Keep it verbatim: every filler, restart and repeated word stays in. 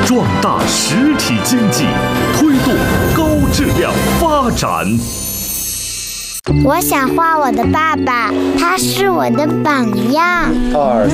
壮大实体经济，推动高质量发展。 我想画我的爸爸，他是我的榜样。 二